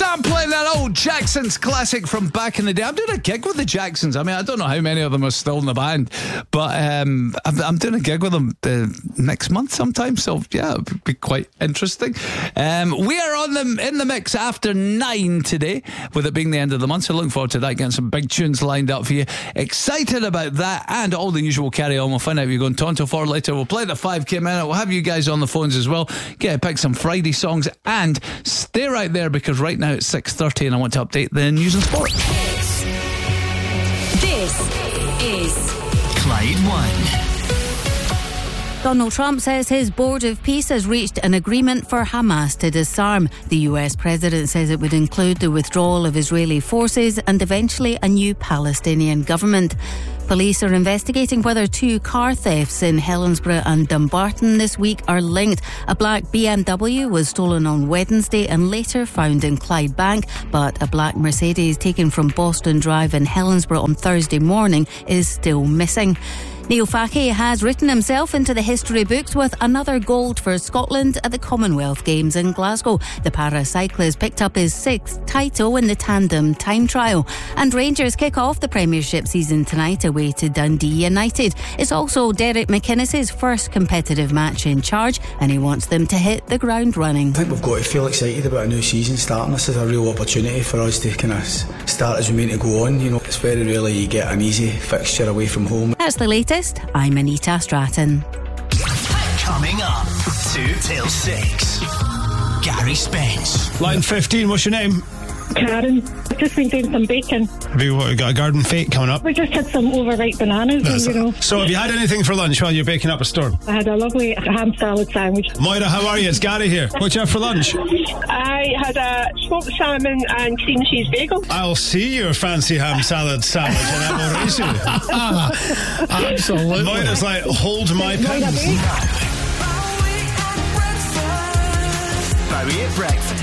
I'm playing that old Jacksons classic from back in the day. I'm doing a gig with the Jacksons. I mean, I don't know how many of them are still in the band, but I'm doing a gig with them next month sometime. So yeah, it'll be quite interesting. We are on them in the mix after 9 today, with it being the end of the month. So looking forward to that, getting some big tunes lined up for you. Excited about that and all the usual carry on. We'll find out who you're going Tonto for later. We'll play the 5k minute. We'll have you guys on the phones as well. Get to pick some Friday songs and stay right there, because right now it's 6:30 and I want to update the news and sport. This is Clyde One. Donald Trump says his Board of Peace has reached an agreement for Hamas to disarm. The US president says it would include the withdrawal of Israeli forces and eventually a new Palestinian government. Police are investigating whether 2 car thefts in Helensburgh and Dumbarton this week are linked. A black BMW was stolen on Wednesday and later found in Clydebank, but a black Mercedes taken from Boston Drive in Helensburgh on Thursday morning is still missing. Neil Fahey has written himself into the history books with another gold for Scotland at the Commonwealth Games in Glasgow. The paracyclist picked up his 6th title in the tandem time trial. And Rangers kick off the Premiership season tonight away to Dundee United. It's also Derek McInnes's first competitive match in charge, and he wants them to hit the ground running. I think we've got to feel excited about a new season starting. This is a real opportunity for us to kind of start as we mean to go on. You know, it's very rarely you get an easy fixture away from home. That's the latest. I'm Anita Stratton. Coming up, 2 till 6. Gary Spence. Line 15, what's your name? Karen. I've just been doing some baking. Have you got a garden fete coming up? We just had some overripe bananas, So have you had anything for lunch while you're baking up a storm? I had a lovely ham salad sandwich. Moira, how are you? It's Gary here. What you have for lunch? I had a smoked salmon and cream cheese bagel. I'll see your fancy ham salad sandwich and I will raise you. Absolutely. Moira's like, hold my pins. Bowie at breakfast.